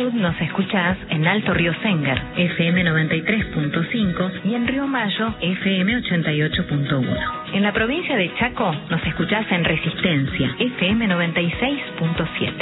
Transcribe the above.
Chubut nos escuchás en Alto Río Sénger, FM 93.5 y en Río Mayo, FM 88.1. En la provincia de Chaco nos escuchás en Resistencia, FM 96.7.